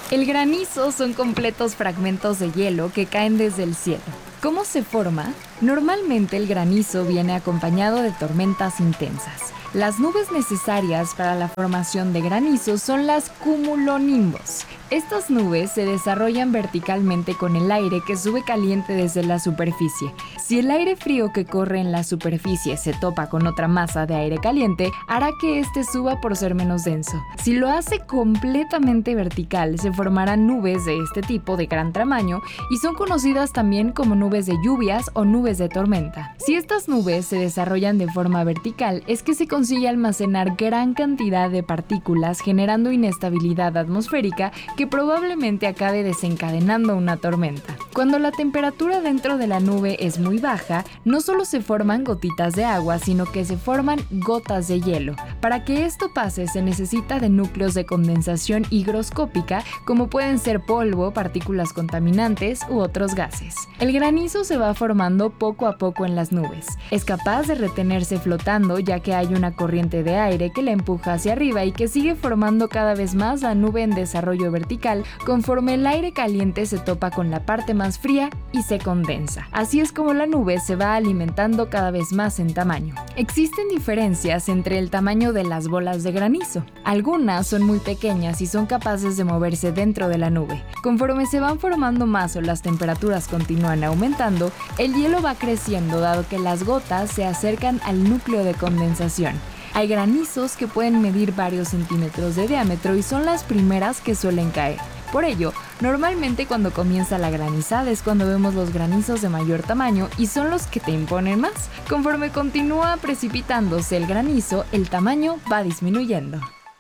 El granizo son completos fragmentos de hielo que caen desde el cielo. ¿Cómo se forma? Normalmente el granizo viene acompañado de tormentas intensas. Las nubes necesarias para la formación de granizo son las cumulonimbos. Estas nubes se desarrollan verticalmente con el aire que sube caliente desde la superficie. Si el aire frío que corre en la superficie se topa con otra masa de aire caliente, hará que éste suba por ser menos denso. Si lo hace completamente vertical, se formarán nubes de este tipo de gran tamaño y son conocidas también como nubes de lluvias o nubes de tormenta. Si estas nubes se desarrollan de forma vertical, es que se consigue almacenar gran cantidad de partículas generando inestabilidad atmosférica que probablemente acabe desencadenando una tormenta. Cuando la temperatura dentro de la nube es muy baja, no solo se forman gotitas de agua, sino que se forman gotas de hielo. Para que esto pase se necesita de núcleos de condensación higroscópica, como pueden ser polvo, partículas contaminantes u otros gases. El granizo se va formando poco a poco en las nubes. Es capaz de retenerse flotando ya que hay una corriente de aire que la empuja hacia arriba y que sigue formando cada vez más la nube en desarrollo vertical conforme el aire caliente se topa con la parte más fría y se condensa. Así es como la nube se va alimentando cada vez más en tamaño. Existen diferencias entre el tamaño de las bolas de granizo. Algunas son muy pequeñas y son capaces de moverse dentro de la nube. Conforme se van formando más o las temperaturas continúan aumentando, el hielo va creciendo dado que las gotas se acercan al núcleo de condensación. Hay granizos que pueden medir varios centímetros de diámetro y son las primeras que suelen caer. Por ello, normalmente cuando comienza la granizada es cuando vemos los granizos de mayor tamaño y son los que te imponen más. Conforme continúa precipitándose el granizo, el tamaño va disminuyendo.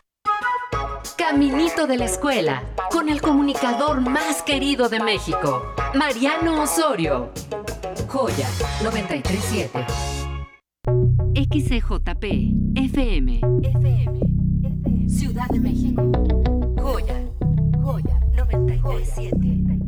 Caminito de la escuela, con el comunicador más querido de México, Mariano Osorio. Joya 937. XCJP FM Ciudad de México. Joya 937.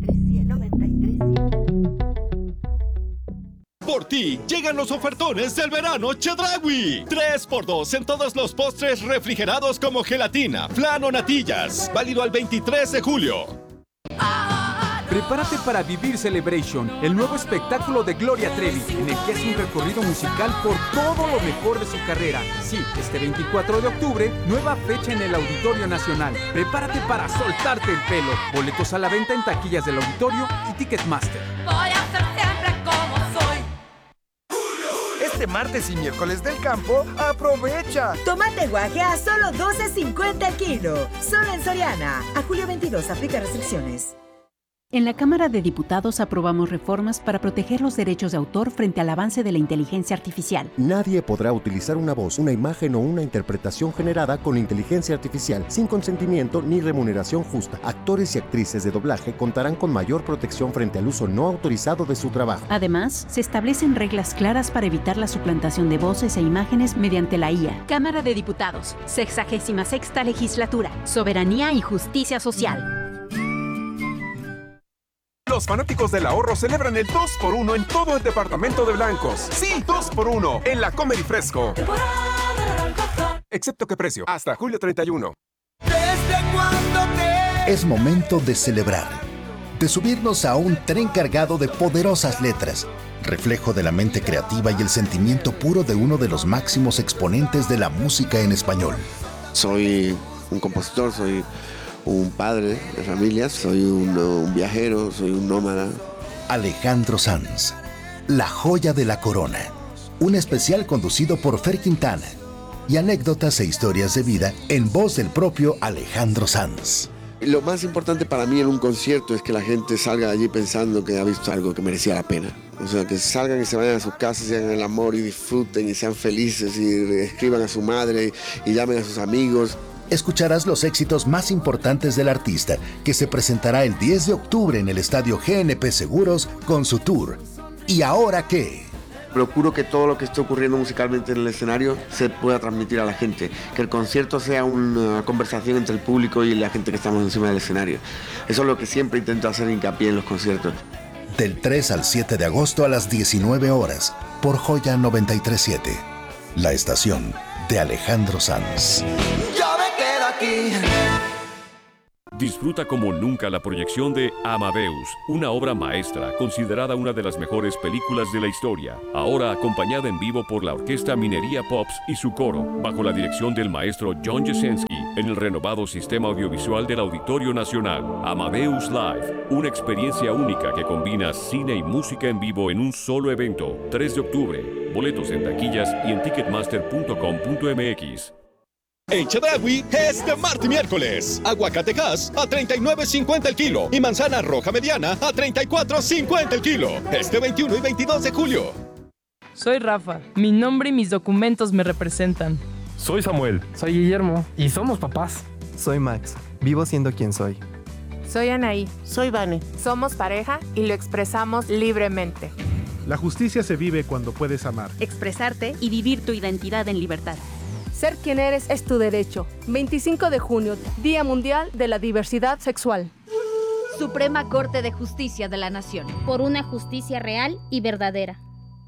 Por ti llegan los ofertones del verano Chedraui. 3x2 en todos los postres refrigerados como gelatina, flan o natillas. Válido al 23 de julio. Prepárate para vivir Celebration, el nuevo espectáculo de Gloria Trevi, en el que hace un recorrido musical por todo lo mejor de su carrera. Sí, este 24 de octubre, nueva fecha en el Auditorio Nacional. Prepárate para soltarte el pelo. Boletos a la venta en taquillas del auditorio y Ticketmaster. Voy a ser siempre como soy. Este martes y miércoles del campo, aprovecha. Tomate guaje a solo $12.50 el kilo. Solo en Soriana. A julio 22, aplica restricciones. En la Cámara de Diputados aprobamos reformas para proteger los derechos de autor frente al avance de la inteligencia artificial. Nadie podrá utilizar una voz, una imagen o una interpretación generada con inteligencia artificial sin consentimiento ni remuneración justa. Actores y actrices de doblaje contarán con mayor protección frente al uso no autorizado de su trabajo. Además, se establecen reglas claras para evitar la suplantación de voces e imágenes mediante la IA. Cámara de Diputados, 66ª Legislatura, Soberanía y Justicia Social. Los fanáticos del ahorro celebran el 2x1 en todo el departamento de blancos. Sí, 2x1 en la Comer y Fresco. Excepto que precio, hasta julio 31. Es momento de celebrar, de subirnos a un tren cargado de poderosas letras, reflejo de la mente creativa y el sentimiento puro de uno de los máximos exponentes de la música en español. Soy un compositor, soy un padre de familias, soy un viajero, soy un nómada. Alejandro Sanz, la joya de la corona. Un especial conducido por Fer Quintana y anécdotas e historias de vida en voz del propio Alejandro Sanz. Lo más importante para mí en un concierto es que la gente salga de allí pensando que ha visto algo que merecía la pena. O sea, que salgan y se vayan a sus casas y hagan el amor y disfruten y sean felices y escriban a su madre y llamen a sus amigos. Escucharás los éxitos más importantes del artista, que se presentará el 10 de octubre en el Estadio GNP Seguros con su tour. ¿Y ahora qué? Procuro que todo lo que esté ocurriendo musicalmente en el escenario se pueda transmitir a la gente, que el concierto sea una conversación entre el público y la gente que estamos encima del escenario. Eso es lo que siempre intento hacer hincapié en los conciertos. Del 3 al 7 de agosto a las 19 horas, por Joya 937, la estación de Alejandro Sanz. Yo me quedo aquí. Disfruta como nunca la proyección de Amadeus, una obra maestra considerada una de las mejores películas de la historia, ahora acompañada en vivo por la Orquesta Minería Pops y su coro, bajo la dirección del maestro John Jasenski, en el renovado sistema audiovisual del Auditorio Nacional. Amadeus Live, una experiencia única que combina cine y música en vivo en un solo evento. 3 de octubre. Boletos en taquillas y en ticketmaster.com.mx. En Chedraui, este martes y miércoles, aguacatejas a $39.50 el kilo y manzana roja mediana a $34.50 el kilo. Este 21 y 22 de julio. Soy Rafa. Mi nombre y mis documentos me representan. Soy Samuel. Soy Guillermo. Y somos papás. Soy Max. Vivo siendo quien soy. Soy Anaí. Soy Vane. Somos pareja y lo expresamos libremente. La justicia se vive cuando puedes amar, expresarte y vivir tu identidad en libertad. Ser quien eres es tu derecho. 25 de junio, Día Mundial de la Diversidad Sexual. Suprema Corte de Justicia de la Nación. Por una justicia real y verdadera.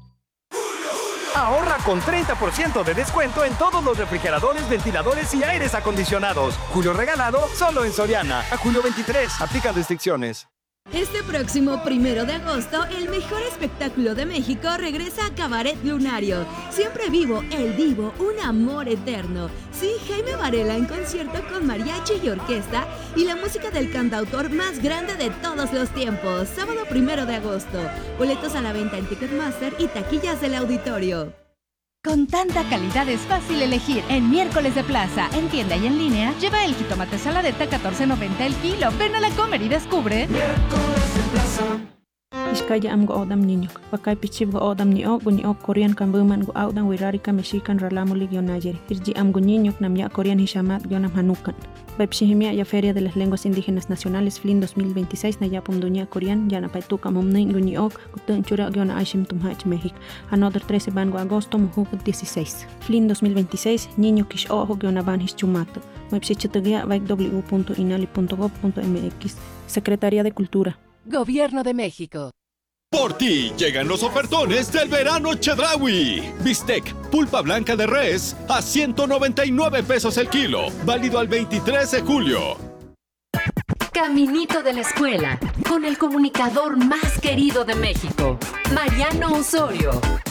Ahorra con 30% de descuento en todos los refrigeradores, ventiladores y aires acondicionados. Julio regalado solo en Soriana. A julio 23. Aplican restricciones. Este próximo 1 de agosto, el mejor espectáculo de México regresa a Cabaret Lunario. Siempre vivo, el divo, un amor eterno. Sí, Jaime Varela en concierto con mariachi y orquesta y la música del cantautor más grande de todos los tiempos. Sábado 1 de agosto. Boletos a la venta en Ticketmaster y taquillas del auditorio. Con tanta calidad es fácil elegir. En Miércoles de Plaza, en tienda y en línea, lleva el jitomate saladeta $14.90 el kilo. Ven a la Comer y descubre. Miércoles de Plaza. Iskaya am go odam niñok. Pakai pichib go odam niok, bu Korean kan buman go audan wirarika mexican ralamulig yonayeri. Irji am go niñok nam ya Korean hishamat yonam hanukan. Baipshihimia ya Feria de las Lenguas Indígenas Nacionales FLIN 2026 na yapum dunya Korean yana paituka mumnin go niok, gutun chura yona aishim tumhach México. Another 13 ban go agosto muhuk 16. FLIN 2026 niño kish ojo yona ban hischumato. Baipshichitugia vaik w.inali.gov.mx. Secretaría de Cultura. Gobierno de México. Por ti llegan los ofertones del verano Chedraui. Bistec, pulpa blanca de res a $199 el kilo. Válido al 23 de julio. Caminito de la escuela con el comunicador más querido de México, Mariano Osorio.